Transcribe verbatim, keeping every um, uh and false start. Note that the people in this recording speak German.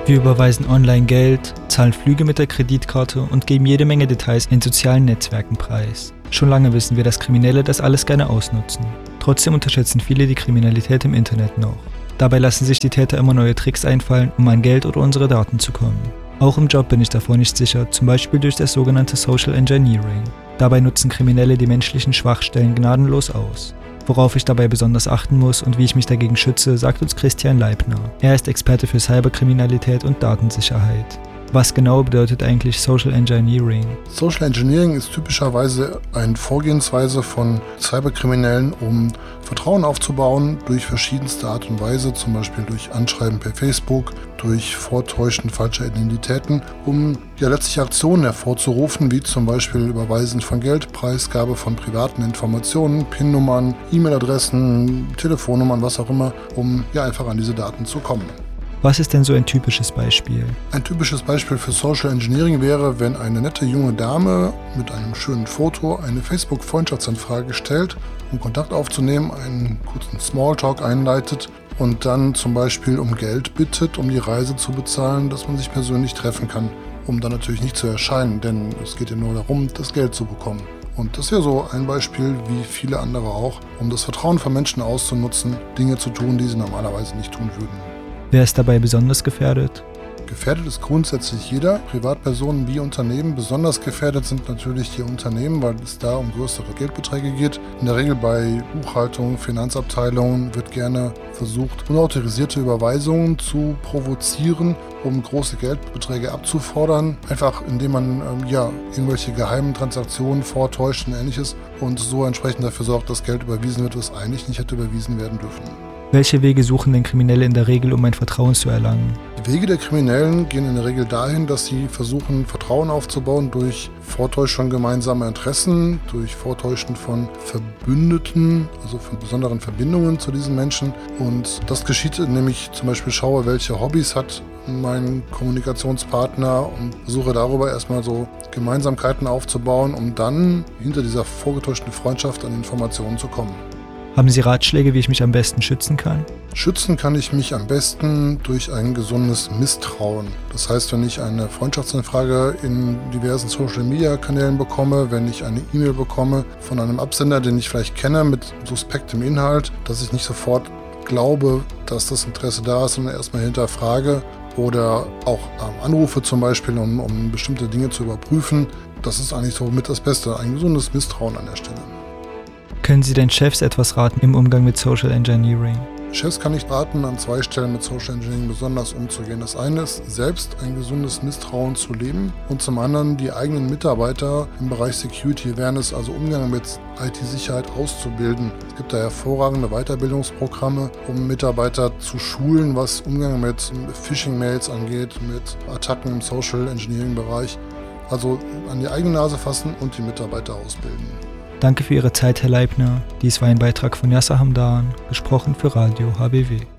Wir überweisen online Geld, zahlen Flüge mit der Kreditkarte und geben jede Menge Details in sozialen Netzwerken preis. Schon lange wissen wir, dass Kriminelle das alles gerne ausnutzen. Trotzdem unterschätzen viele die Kriminalität im Internet noch. Dabei lassen sich die Täter immer neue Tricks einfallen, um an Geld oder unsere Daten zu kommen. Auch im Job bin ich davor nicht sicher, zum Beispiel durch das sogenannte Social Engineering. Dabei nutzen Kriminelle die menschlichen Schwachstellen gnadenlos aus. Worauf ich dabei besonders achten muss und wie ich mich dagegen schütze, sagt uns Christian Leibner. Er ist Experte für Cyberkriminalität und Datensicherheit. Was genau bedeutet eigentlich Social Engineering? Social Engineering ist typischerweise eine Vorgehensweise von Cyberkriminellen, um Vertrauen aufzubauen durch verschiedenste Art und Weise, zum Beispiel durch Anschreiben per Facebook, durch Vortäuschen falscher Identitäten, um ja letztlich Aktionen hervorzurufen, wie zum Beispiel Überweisen von Geld, Preisgabe von privaten Informationen, P I N-Nummern, E-Mail-Adressen, Telefonnummern, was auch immer, um ja einfach an diese Daten zu kommen. Was ist denn so ein typisches Beispiel? Ein typisches Beispiel für Social Engineering wäre, wenn eine nette junge Dame mit einem schönen Foto eine Facebook-Freundschaftsanfrage stellt, um Kontakt aufzunehmen, einen kurzen Smalltalk einleitet und dann zum Beispiel um Geld bittet, um die Reise zu bezahlen, dass man sich persönlich treffen kann, um dann natürlich nicht zu erscheinen, denn es geht ja nur darum, das Geld zu bekommen. Und das ist ja so ein Beispiel, wie viele andere auch, um das Vertrauen von Menschen auszunutzen, Dinge zu tun, die sie normalerweise nicht tun würden. Wer ist dabei besonders gefährdet? Gefährdet ist grundsätzlich jeder, Privatpersonen wie Unternehmen. Besonders gefährdet sind natürlich die Unternehmen, weil es da um größere Geldbeträge geht. In der Regel bei Buchhaltung, Finanzabteilungen wird gerne versucht, unautorisierte Überweisungen zu provozieren, um große Geldbeträge abzufordern. Einfach indem man ähm, ja, irgendwelche geheimen Transaktionen vortäuscht und Ähnliches und so entsprechend dafür sorgt, dass Geld überwiesen wird, was eigentlich nicht hätte überwiesen werden dürfen. Welche Wege suchen denn Kriminelle in der Regel, um ein Vertrauen zu erlangen? Die Wege der Kriminellen gehen in der Regel dahin, dass sie versuchen, Vertrauen aufzubauen durch Vortäuschung gemeinsamer Interessen, durch Vortäuschen von Verbündeten, also von besonderen Verbindungen zu diesen Menschen. Und das geschieht, indem ich zum Beispiel schaue, welche Hobbys hat mein Kommunikationspartner und versuche darüber erstmal so Gemeinsamkeiten aufzubauen, um dann hinter dieser vorgetäuschten Freundschaft an Informationen zu kommen. Haben Sie Ratschläge, wie ich mich am besten schützen kann? Schützen kann ich mich am besten durch ein gesundes Misstrauen. Das heißt, wenn ich eine Freundschaftsanfrage in diversen Social-Media-Kanälen bekomme, wenn ich eine E-Mail bekomme von einem Absender, den ich vielleicht kenne, mit suspektem Inhalt, dass ich nicht sofort glaube, dass das Interesse da ist, sondern erstmal hinterfrage oder auch ähm, anrufe zum Beispiel, um, um bestimmte Dinge zu überprüfen. Das ist eigentlich so mit das Beste, ein gesundes Misstrauen an der Stelle. Können Sie den Chefs etwas raten im Umgang mit Social Engineering? Chefs kann ich raten, an zwei Stellen mit Social Engineering besonders umzugehen. Das eine ist, selbst ein gesundes Misstrauen zu leben und zum anderen die eigenen Mitarbeiter im Bereich Security Awareness, also Umgang mit I T-Sicherheit auszubilden. Es gibt da hervorragende Weiterbildungsprogramme, um Mitarbeiter zu schulen, was Umgang mit Phishing-Mails angeht, mit Attacken im Social Engineering-Bereich. Also an die eigene Nase fassen und die Mitarbeiter ausbilden. Danke für Ihre Zeit, Herr Leibner. Dies war ein Beitrag von Yasser Hamdan, gesprochen für Radio H B W.